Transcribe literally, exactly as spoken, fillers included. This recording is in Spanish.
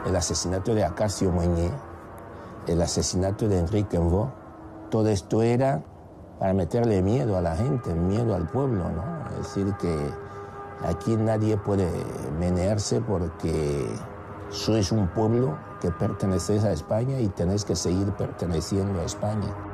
el asesinato de Acacio Moñé, el asesinato de Enrique Envó, todo esto era para meterle miedo a la gente, miedo al pueblo, ¿no? Es decir, que aquí nadie puede menearse porque sois un pueblo que pertenecéis a España y tenéis que seguir perteneciendo a España.